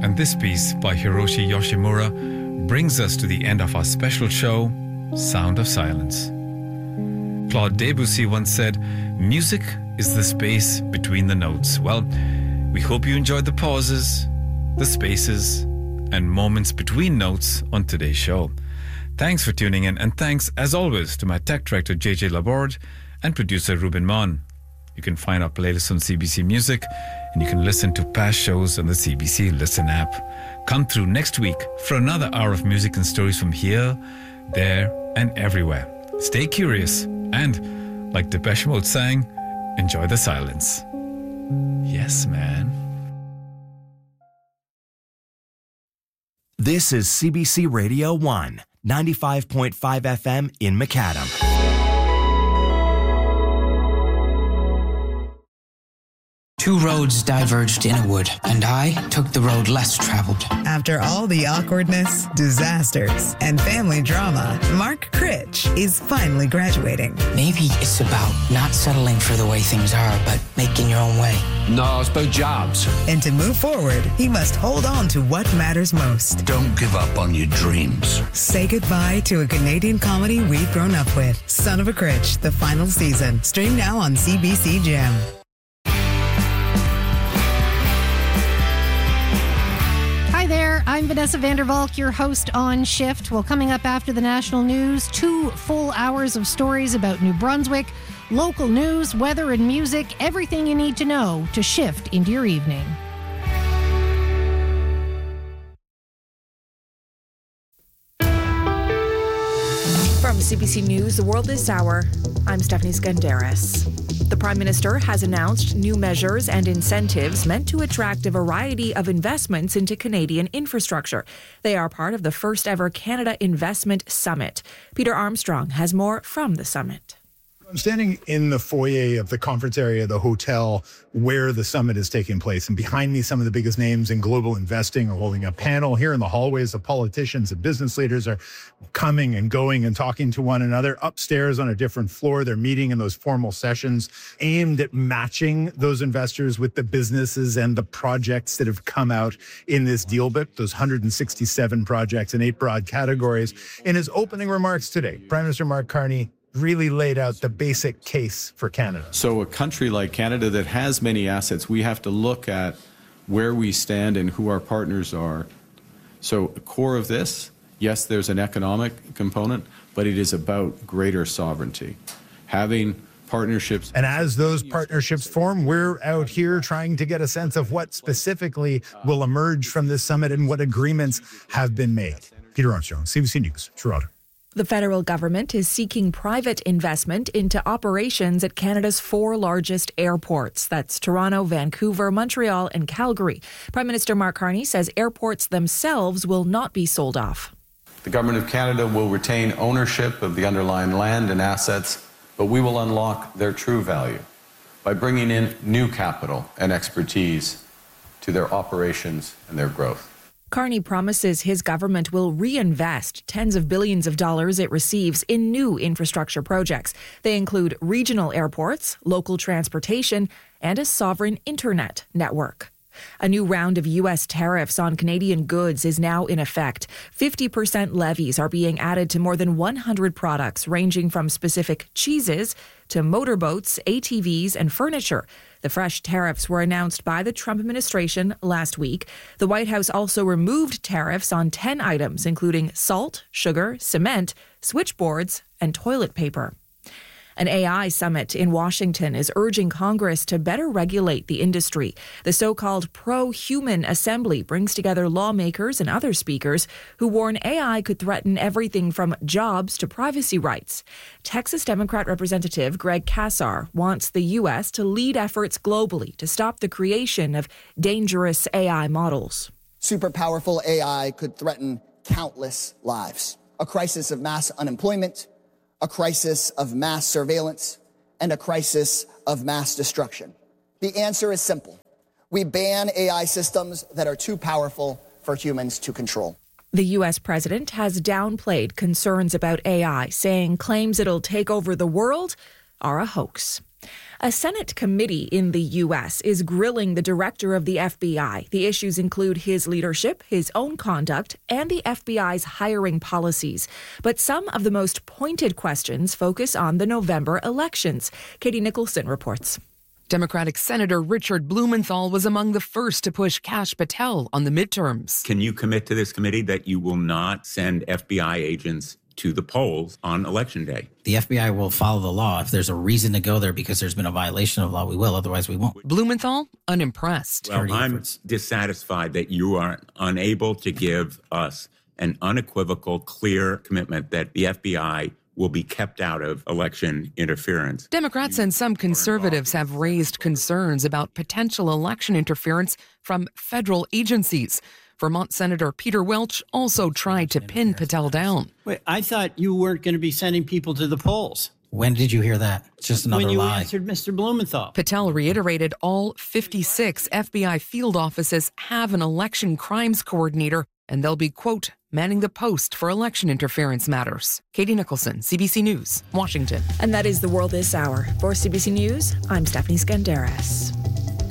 And this piece by Hiroshi Yoshimura brings us to the end of our special show, Sound of Silence. Claude Debussy once said, "Music is the space between the notes." Well, we hope you enjoyed the pauses, the spaces, and moments between notes on today's show. Thanks for tuning in, and thanks, as always, to my tech director, JJ Laborde, and producer, Ruben Mon. You can find our playlist on CBC Music, and you can listen to past shows on the CBC Listen app. Come through next week for another hour of music and stories from here, there, and everywhere. Stay curious, and, like Depeche Mode sang, enjoy the silence. Yes, man. This is CBC Radio 1, 95.5 FM in Macadam. Two roads diverged in a wood, and I took the road less traveled. After all the awkwardness, disasters, and family drama, Mark Critch is finally graduating. Maybe it's about not settling for the way things are, but making your own way. No, it's about jobs. And to move forward, he must hold on to what matters most. Don't give up on your dreams. Say goodbye to a Canadian comedy we've grown up with. Son of a Critch, the final season. Stream now on CBC Gem. Hi there, I'm Vanessa Vandervalk, your host on Shift. Well, coming up after the national news, 2 full hours of stories about New Brunswick, local news, weather and music, everything you need to know to shift into your evening. From CBC News, The World This Hour, I'm Stephanie Skandaris. The Prime Minister has announced new measures and incentives meant to attract a variety of investments into Canadian infrastructure. They are part of the first ever Canada Investment Summit. Peter Armstrong has more from the summit. I'm standing in the foyer of the conference area of the hotel where the summit is taking place. And behind me, some of the biggest names in global investing are holding a panel. Here in the hallways, the politicians and business leaders are coming and going and talking to one another. Upstairs on a different floor, they're meeting in those formal sessions aimed at matching those investors with the businesses and the projects that have come out in this deal book, those 167 projects in 8 broad categories. In his opening remarks today, Prime Minister Mark Carney really laid out the basic case for Canada. So a country like Canada that has many assets, we have to look at where we stand and who our partners are. So the core of this, yes, there's an economic component, but it is about greater sovereignty. Having partnerships. And as those partnerships form, we're out here trying to get a sense of what specifically will emerge from this summit and what agreements have been made. Peter Armstrong, CBC News, Toronto. The federal government is seeking private investment into operations at Canada's 4 largest airports. That's Toronto, Vancouver, Montreal, and Calgary. Prime Minister Mark Carney says airports themselves will not be sold off. The Government of Canada will retain ownership of the underlying land and assets, but we will unlock their true value by bringing in new capital and expertise to their operations and their growth. Carney promises his government will reinvest tens of billions of dollars it receives in new infrastructure projects. They include regional airports, local transportation, and a sovereign internet network. A new round of U.S. tariffs on Canadian goods is now in effect. 50% levies are being added to more than 100 products, ranging from specific cheeses to motorboats, ATVs, and furniture. The fresh tariffs were announced by the Trump administration last week. The White House also removed tariffs on 10 items, including salt, sugar, cement, switchboards, and toilet paper. An AI summit in Washington is urging Congress to better regulate the industry. The so-called Pro-Human Assembly brings together lawmakers and other speakers who warn AI could threaten everything from jobs to privacy rights. Texas Democrat Representative Greg Casar wants the U.S. to lead efforts globally to stop the creation of dangerous AI models. Super powerful AI could threaten countless lives. A crisis of mass unemployment, a crisis of mass surveillance, and a crisis of mass destruction. The answer is simple. We ban AI systems that are too powerful for humans to control. The U.S. president has downplayed concerns about AI, saying claims it'll take over the world are a hoax. A Senate committee in the U.S. is grilling the director of the FBI. The issues include his leadership, his own conduct, and the FBI's hiring policies. But some of the most pointed questions focus on the November elections. Katie Nicholson reports. Democratic Senator Richard Blumenthal was among the first to push Kash Patel on the midterms. Can you commit to this committee that you will not send FBI agents to the polls on Election Day? The FBI will follow the law. If there's a reason to go there because there's been a violation of law, we will. Otherwise, we won't. Blumenthal, unimpressed. Well, I'm dissatisfied that you are unable to give us an unequivocal, clear commitment that the FBI will be kept out of election interference. Democrats and some conservatives have raised concerns about potential election interference from federal agencies. Vermont Senator Peter Welch also tried to pin Patel down. Wait, I thought you weren't going to be sending people to the polls. When did you hear that? It's just another lie. When you answered Mr. Blumenthal. Patel reiterated all 56 FBI field offices have an election crimes coordinator, and they'll be, quote, manning the post for election interference matters. Katie Nicholson, CBC News, Washington. And that is The World This Hour. For CBC News, I'm Stephanie Skandaris.